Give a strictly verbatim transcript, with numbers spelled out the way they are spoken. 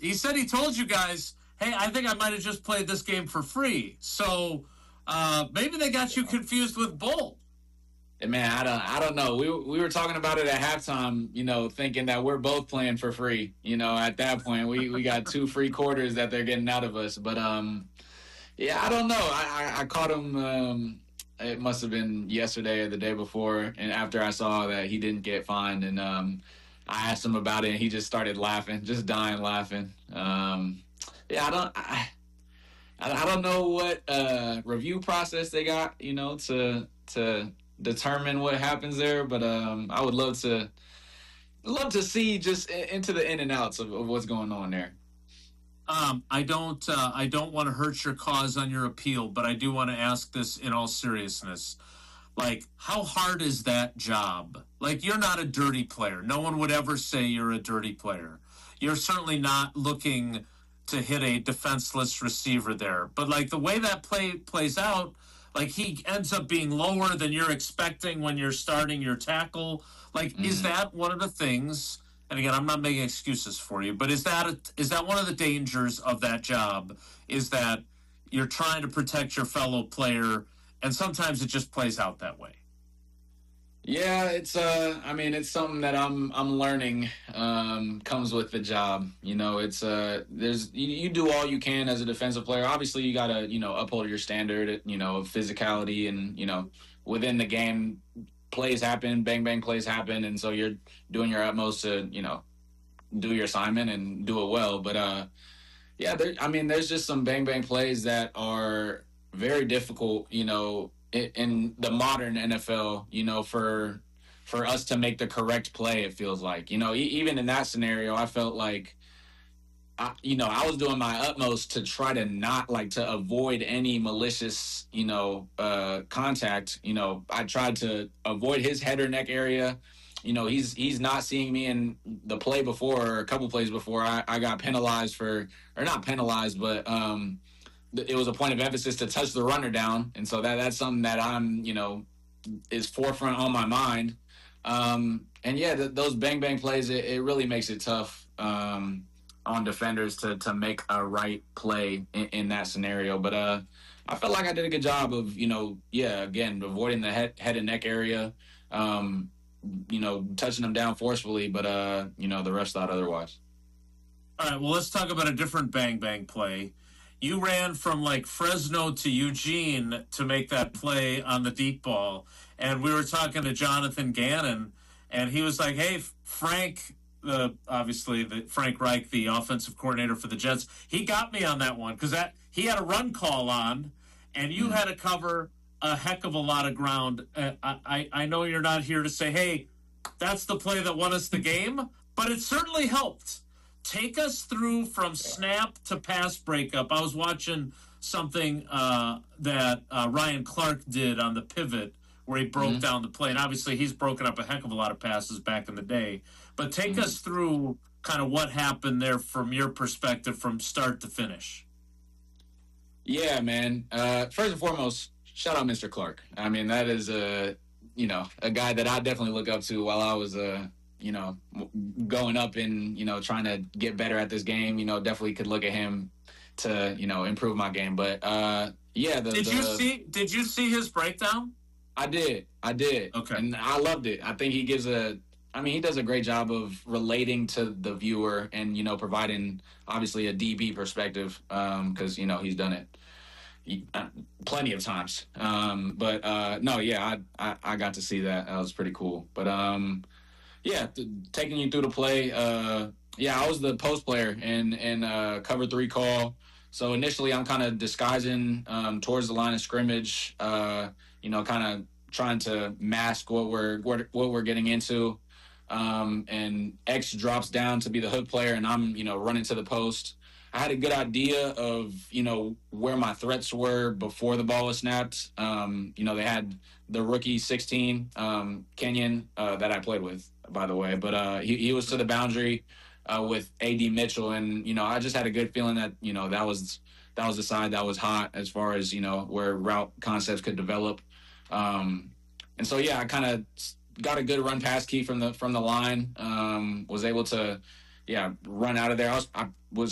He said he told you guys, hey, I think I might have just played this game for free. So uh, maybe they got you confused with Bull. Man, I don't, I don't know. We we were talking about it at halftime, you know, thinking that we're both playing for free. You know, at that point, we, we got two free quarters that they're getting out of us. But um, yeah, I don't know. I I, I caught him. Um, it must have been yesterday or the day before, and after I saw that he didn't get fined, and um, I asked him about it, and he just started laughing, just dying laughing. Um, yeah, I don't. I, I don't know what uh, review process they got, you know, to to. determine what happens there, but um, I would love to love to see just into the in and outs of, of what's going on there. Um, I don't uh, I don't want to hurt your cause on your appeal, but I do want to ask this in all seriousness. Like, how hard is that job? Like, you're not a dirty player. No one would ever say you're a dirty player. You're certainly not looking to hit a defenseless receiver there. But, like, the way that play plays out, like, he ends up being lower than you're expecting when you're starting your tackle. Like, mm-hmm. is that one of the things, and again, I'm not making excuses for you, but is that a, is that one of the dangers of that job, is that you're trying to protect your fellow player, and sometimes it just plays out that way? Yeah, it's uh I mean, it's something that I'm I'm learning um comes with the job. You know, it's uh there's you, you do all you can as a defensive player. Obviously, you got to, you know, uphold your standard, you know, of physicality, and, you know, within the game plays happen, bang bang plays happen, and so you're doing your utmost to, you know, do your assignment and do it well. But uh yeah, there, I mean, there's just some bang bang plays that are very difficult, you know, in the modern N F L, you know, for for us to make the correct play. It feels like, you know, e- even in that scenario, I felt like, I, you know, I was doing my utmost to try to not, like, to avoid any malicious, you know, uh, contact. You know, I tried to avoid his head or neck area. You know, he's he's not seeing me in the play before, or a couple plays before. I, I got penalized for, or not penalized, but um, it was a point of emphasis to touch the runner down. And so that that's something that I'm, you know, is forefront on my mind. Um, and yeah, th- those bang bang plays, it, it really makes it tough um, on defenders to to make a right play in, in that scenario. But uh, I felt like I did a good job of, you know, yeah, again, avoiding the head, head and neck area, um, you know, touching them down forcefully. But, uh, you know, the refs thought otherwise. All right, well, let's talk about a different bang bang play. You ran from, like, Fresno to Eugene to make that play on the deep ball. And we were talking to Jonathan Gannon, and he was like, hey, Frank, the obviously the Frank Reich, the offensive coordinator for the Jets, he got me on that one because that he had a run call on, and you mm. had to cover a heck of a lot of ground. Uh, I, I know you're not here to say, hey, that's the play that won us the game, but it certainly helped. Take us through from snap to pass breakup. I was watching something uh, that uh, Ryan Clark did on the pivot where he broke mm-hmm. down the play. And obviously he's broken up a heck of a lot of passes back in the day. But take mm-hmm. us through kind of what happened there from your perspective from start to finish. Yeah, man. Uh, first and foremost, shout out Mister Clark. I mean, that is a, you know, a guy that I definitely look up to while I was a uh, you know, going up and, you know, trying to get better at this game. You know, definitely could look at him to, you know, improve my game. But, uh, yeah. The, did the, you see, did you see his breakdown? I did. I did. Okay. And I loved it. I think he gives a, I mean, he does a great job of relating to the viewer and, you know, providing obviously a D B perspective. Um, cause, you know, he's done it he, uh, plenty of times. Um, but, uh, no, yeah, I, I, I got to see that. That was pretty cool. But, um, Yeah, th- taking you through the play. Uh, yeah, I was the post player in in uh, cover three call. So initially, I'm kind of disguising um, towards the line of scrimmage. Uh, you know, kind of trying to mask what we're what, what we're getting into. Um, and X drops down to be the hook player, and I'm, you know, running to the post. I had a good idea of, you know, where my threats were before the ball was snapped. Um, you know, they had the rookie sixteen, um, Kenyon, uh, that I played with, by the way. But uh, he, he was to the boundary uh, with A D Mitchell. And, you know, I just had a good feeling that, you know, that was that was the side that was hot as far as, you know, where route concepts could develop. Um, and so, yeah, I kind of got a good run pass key from the from the line, um, was able to, yeah, run out of there. I was, I was